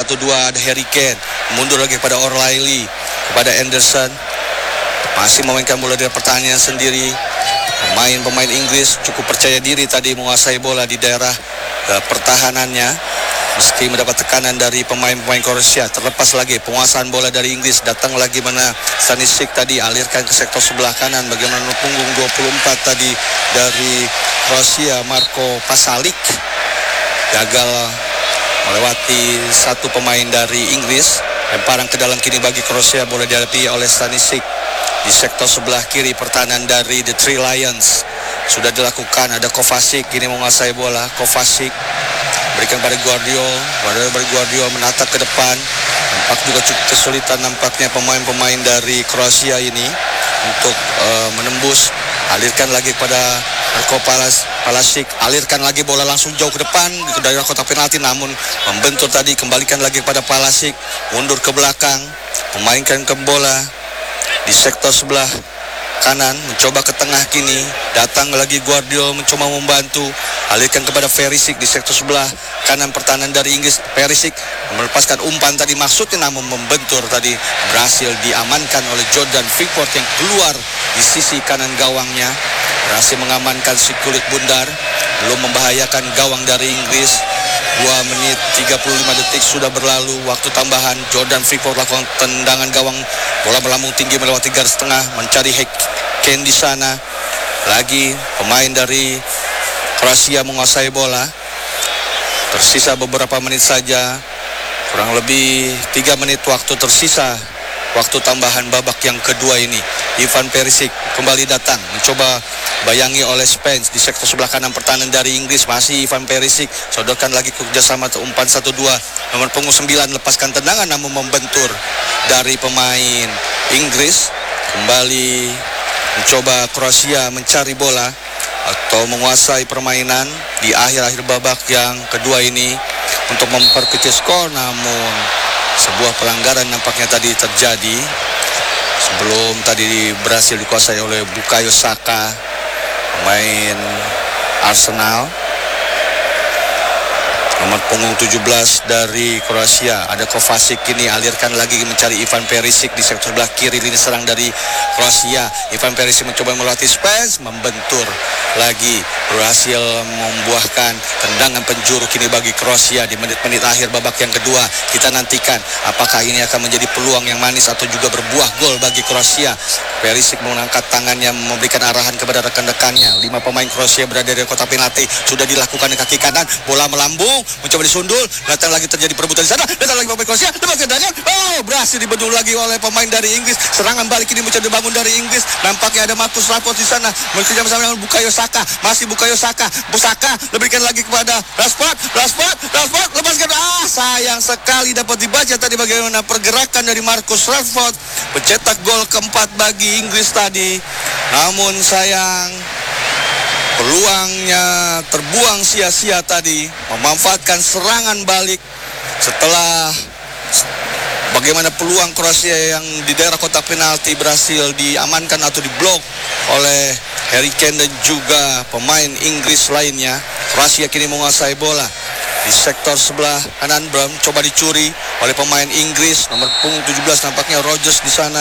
1-2 ada Harry Kane, mundur lagi kepada O'Reilly, kepada Anderson, masih memainkan bola dari pertahanan sendiri. Pemain Inggris cukup percaya diri tadi menguasai bola di daerah pertahanannya, meski mendapat tekanan dari pemain-pemain Kroasia. Terlepas lagi penguasaan bola dari Inggris, datang lagi mana Stanisic tadi, alirkan ke sektor sebelah kanan. Bagaimana punggung 24 tadi dari Kroasia, Marko Pasalic, gagal melewati satu pemain dari Inggris. Lemparan ke dalam kini bagi Kroasia, bola dihadapi oleh Stanisic di sektor sebelah kiri pertahanan dari The Three Lions. Sudah dilakukan, ada Kovacic kini menguasai bola. Kovacic berikan pada Guardiola menatap ke depan. Nampak juga cukup kesulitan nampaknya pemain-pemain dari Kroasia ini untuk menembus. Alirkan lagi kepada Marko Pasalic, alirkan lagi bola langsung jauh ke depan ke daerah kotak penalti, namun membentur tadi. Kembalikan lagi kepada Pasalic, mundur ke belakang, memainkan ke bola di sektor sebelah kanan, mencoba ke tengah kini. Datang lagi Guardiola mencoba membantu, alirkan kepada Perisic di sektor sebelah kanan pertahanan dari Inggris. Perisic melepaskan umpan tadi maksudnya, namun membentur tadi, berhasil diamankan oleh Jordan Pickford yang keluar di sisi kanan gawangnya. Berhasil mengamankan si kulit bundar, belum membahayakan gawang dari Inggris. 2 menit 35 detik sudah berlalu, waktu tambahan. Jordan Pickford lakukan tendangan gawang, bola melambung tinggi melewati garis tengah, mencari Kane di sana. Lagi pemain dari Kroasia menguasai bola. Tersisa beberapa menit saja, kurang lebih 3 menit waktu tersisa, waktu tambahan babak yang kedua ini. Ivan Perisic kembali datang, mencoba bayangi oleh Spence di sektor sebelah kanan pertahanan dari Inggris. Masih Ivan Perisic, sodorkan lagi ke kerjasama umpan 1-2. Nomor punggung 9 lepaskan tendangan, namun membentur dari pemain Inggris. Kembali mencoba Kroasia mencari bola atau menguasai permainan di akhir-akhir babak yang kedua ini untuk memperkecil skor, namun sebuah pelanggaran nampaknya tadi terjadi sebelum tadi berhasil dikuasai oleh Bukayo Saka, pemain Arsenal. Nomor punggung 17 dari Kroasia ada Kovacic, kini alirkan lagi mencari Ivan Perisic di sektor sebelah kiri lini serang dari Kroasia. Ivan Perisic mencoba melatih Spence, membentur lagi, berhasil membuahkan tendangan penjuru kini bagi Kroasia di menit-menit akhir babak yang kedua. Kita nantikan apakah ini akan menjadi peluang yang manis atau juga berbuah gol bagi Kroasia. Perisic mengangkat tangannya, memberikan arahan kepada rekan-rekannya. 5 pemain Kroasia berada di kotak penalti, sudah dilakukan di kaki kanan, bola melambung, mencoba disundul, datang lagi terjadi perebutan di sana, datang lagi pemain Kroasia, lepas tendangan, berhasil dibendung lagi oleh pemain dari Inggris. Serangan balik ini mencoba dibangun dari Inggris. Nampaknya ada Marcus Rashford di sana, bekerja bersama dengan Bukayo Saka, masih Bukayo Saka, lebihkan lagi kepada Rashford, lepaskan. Sayang sekali dapat dibaca tadi bagaimana pergerakan dari Marcus Rashford, mencetak gol keempat bagi Inggris tadi. Namun sayang, peluangnya terbuang sia-sia tadi, memanfaatkan serangan balik setelah bagaimana peluang Kroasia yang di daerah kotak penalti berhasil diamankan atau diblok oleh Harry Kane dan juga pemain Inggris lainnya. Kroasia kini menguasai bola di sektor sebelah kanan. Bram coba dicuri oleh pemain Inggris, nomor punggung 17 nampaknya Rodgers di sana.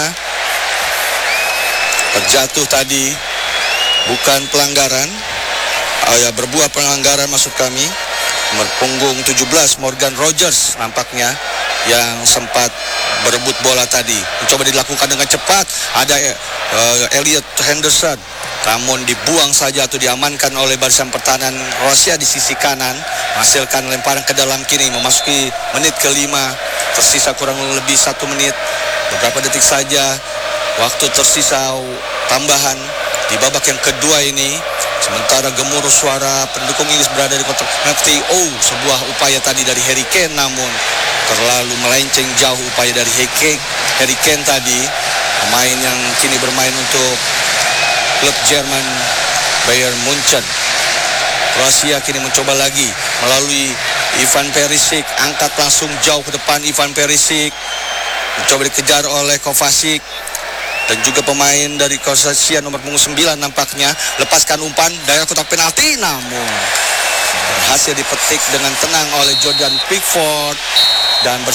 Terjatuh tadi, bukan pelanggaran, berbuah pelanggaran maksud kami. Nomor punggung 17 Morgan Rodgers nampaknya yang sempat berebut bola tadi, mencoba dilakukan dengan cepat. Ada Elliot Henderson, namun dibuang saja atau diamankan oleh barisan pertahanan Kroasia di sisi kanan. Menghasilkan lemparan ke dalam kini, memasuki menit kelima, tersisa kurang lebih 1 menit, beberapa detik saja waktu tersisa tambahan di babak yang kedua ini. Sementara gemuruh suara pendukung Inggris berada di kotak penalti. Sebuah upaya tadi dari Harry Kane, namun terlalu melenceng jauh upaya dari Harry Kane tadi, pemain yang kini bermain untuk klub Jerman Bayern Munchen. Kroasia kini mencoba lagi melalui Ivan Perisic, angkat langsung jauh ke depan. Ivan Perisic mencoba dikejar oleh Kovacic dan juga pemain dari Kroasia nomor punggung 9 nampaknya. Lepaskan umpan daerah kotak penalti, namun berhasil dipetik dengan tenang oleh Jordan Pickford dan